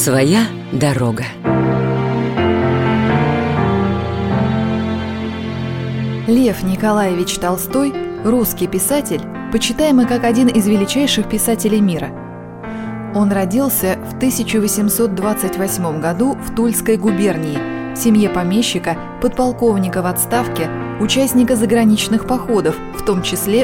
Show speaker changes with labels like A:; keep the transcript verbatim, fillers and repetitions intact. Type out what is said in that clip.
A: Своя дорога.
B: Лев Николаевич Толстой – русский писатель, почитаемый как один из величайших писателей мира. Он родился в тысяча восемьсот двадцать восьмом году в Тульской губернии в семье помещика, подполковника в отставке, участника заграничных походов, в том числе